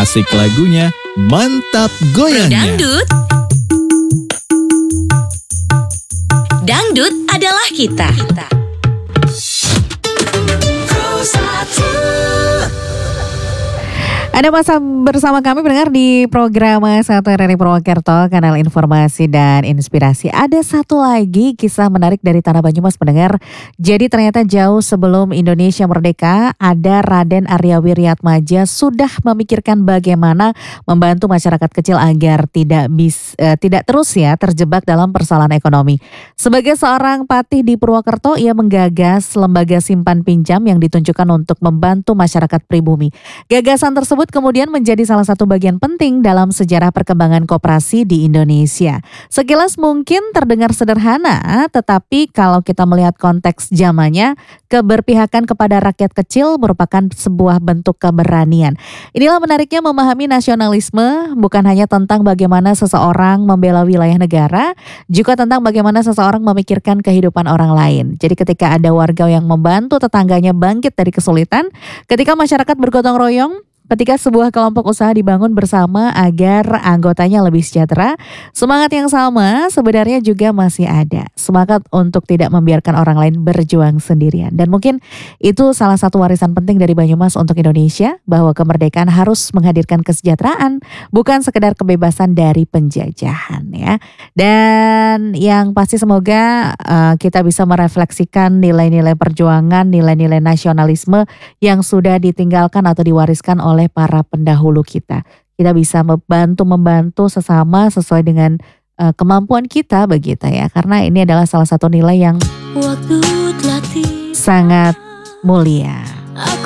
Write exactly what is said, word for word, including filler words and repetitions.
Asik lagunya, mantap goyangnya. Dangdut. Dangdut adalah kita. kita. Anda masih bersama kami pendengar di program Satu dari Purwokerto, kanal informasi dan inspirasi. Ada satu lagi kisah menarik dari Tanah Banyumas pendengar. Jadi ternyata jauh sebelum Indonesia merdeka, ada Raden Arya Wiryatmaja sudah memikirkan bagaimana membantu masyarakat kecil agar tidak bis, eh, tidak terus ya terjebak dalam persoalan ekonomi. Sebagai seorang patih di Purwokerto, ia menggagas lembaga simpan pinjam yang ditunjukkan untuk membantu masyarakat pribumi. Gagasan tersebut kemudian menjadi salah satu bagian penting dalam sejarah perkembangan koperasi di Indonesia. Sekilas mungkin terdengar sederhana, tetapi kalau kita melihat konteks zamannya, keberpihakan kepada rakyat kecil merupakan sebuah bentuk keberanian. Inilah menariknya memahami nasionalisme, bukan hanya tentang bagaimana seseorang membela wilayah negara, juga tentang bagaimana seseorang memikirkan kehidupan orang lain. Jadi ketika ada warga yang membantu tetangganya bangkit dari kesulitan, ketika masyarakat bergotong royong, ketika sebuah kelompok usaha dibangun bersama agar anggotanya lebih sejahtera, semangat yang sama sebenarnya juga masih ada. Semangat untuk tidak membiarkan orang lain berjuang sendirian. Dan mungkin itu salah satu warisan penting dari Banyumas untuk Indonesia, bahwa kemerdekaan harus menghadirkan kesejahteraan, bukan sekedar kebebasan dari penjajahan ya. Dan yang pasti semoga uh, kita bisa merefleksikan nilai-nilai perjuangan, nilai-nilai nasionalisme yang sudah ditinggalkan atau diwariskan oleh para pendahulu kita. Kita bisa membantu-membantu sesama sesuai dengan uh, kemampuan kita begitu ya. Karena ini adalah salah satu nilai yang sangat mulia.